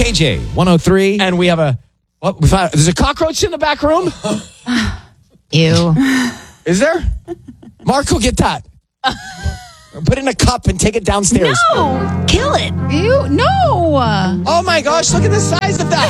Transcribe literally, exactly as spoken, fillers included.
K J one oh three. And we have a, what, we found, there's a cockroach in the back room? Ew. Is there? Marco, get that. Put it in a cup and take it downstairs. No, kill it. Ew, no. Oh my gosh, look at the size of that.